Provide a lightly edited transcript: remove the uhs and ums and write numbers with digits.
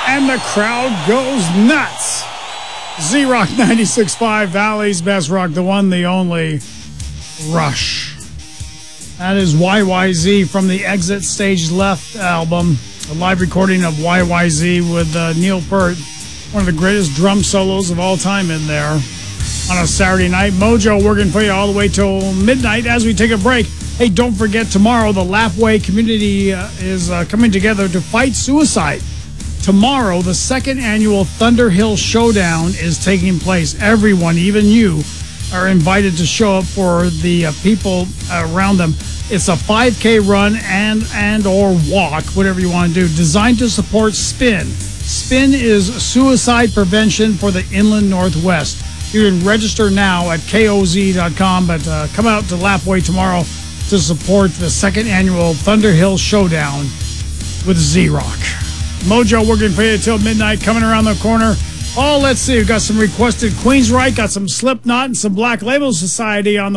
and the crowd goes nuts. Z-Rock 96.5, Valley's best rock, the one, the only, Rush. That is YYZ from the Exit Stage Left album, a live recording of YYZ with Neil Peart, one of the greatest drum solos of all time in there on a Saturday night. Mojo working for you all the way till midnight as we take a break. Hey, don't forget, tomorrow the Lapway community is coming together to fight suicide. Tomorrow, the second annual Thunderhill Showdown is taking place. Everyone, even you, are invited to show up for the people around them. It's a 5K run and or walk, whatever you want to do, designed to support SPIN. SPIN is suicide prevention for the Inland Northwest. You can register now at KOZ.com, but come out to Lapway tomorrow to support the second annual Thunderhill Showdown with Z-Rock. Mojo working for you till midnight, coming around the corner. Oh, let's see. We've got some requested Queensryche, got some Slipknot and some Black Label Society on the